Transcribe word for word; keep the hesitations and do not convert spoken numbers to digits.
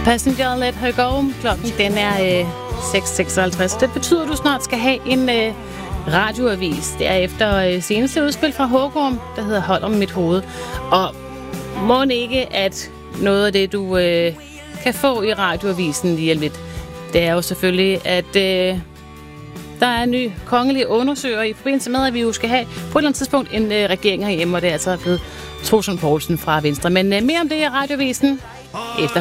Passenger Let Her Go. Klokken den er øh, seks seksoghalvtreds. Det betyder, at du snart skal have en øh, radioavis. Det er efter øh, seneste udspil fra Hågum, der hedder Hold om mit hoved. Og må ikke, at noget af det, du øh, kan få i radioavisen lige lidt, det er jo selvfølgelig, at øh, der er en ny kongelig undersøger i forbindelse med, at vi jo skal have på et eller andet tidspunkt en øh, regering herhjemme, og det er altså blevet Troels Lund Poulsen fra Venstre. Men øh, mere om det i radioavisen efter